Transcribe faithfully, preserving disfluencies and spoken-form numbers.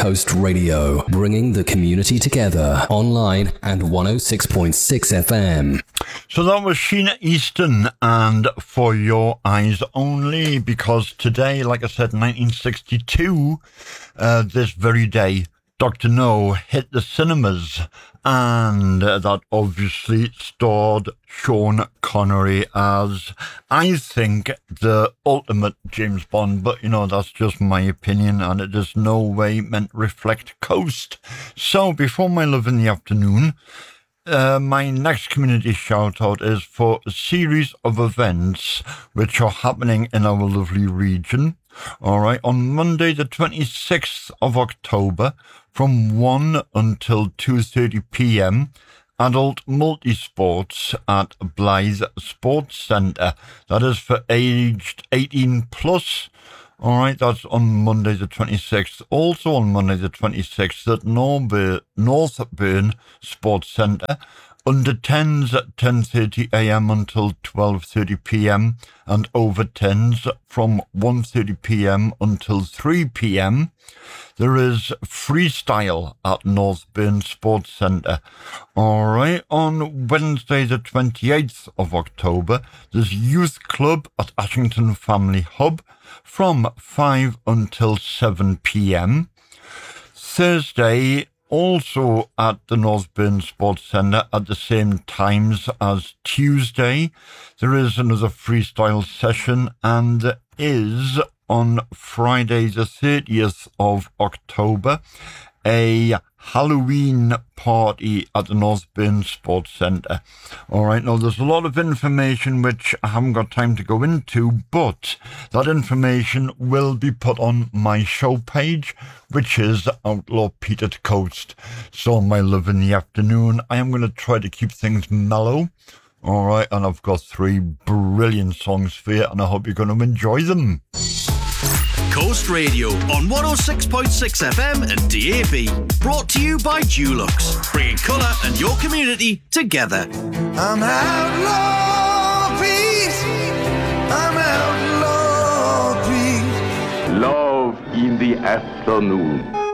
Coast Radio, bringing the community together online and one oh six point six F M. So that was Sheena Easton and For Your Eyes Only, because today, like I said, nineteen sixty-two, uh, this very day, Doctor No hit the cinemas, and uh, that obviously starred Sean Connery as, I think, the ultimate James Bond, but, you know, that's just my opinion, and it is no way meant to reflect Coast. So, before my love in the afternoon, Uh, my next community shout out is for a series of events which are happening in our lovely region. All right, on Monday, the twenty-sixth of October, from one until two thirty p.m., adult multi-sports at Blythe Sports Centre. That is for aged eighteen plus. All right, that's on Monday the twenty-sixth. Also on Monday the twenty-sixth at Norburn, Northburn Sports Centre, under tens at ten thirty a.m. until twelve thirty p.m. and over tens from one thirty p.m. until three p.m. There is freestyle at Northburn Sports Centre. All right, on Wednesday the twenty-eighth of October, there's Youth Club at Ashington Family Hub from five until seven p.m. Thursday, also at the Northburn Sports Centre at the same times as Tuesday, there is another freestyle session, and there is on Friday the thirtieth of October a Halloween party at the Northburn Sports Centre. All right, now there's a lot of information which I haven't got time to go into, but that information will be put on my show page, which is Outlaw Peter Coast. So, my love in the afternoon, I am going to try to keep things mellow. All right, and I've got three brilliant songs for you, and I hope you're going to enjoy them. Coast Radio on one oh six point six F M and D A B. Brought to you by Dulux, bringing colour and your community together. I'm outlaw peace. I'm outlaw peace. Love in the afternoon.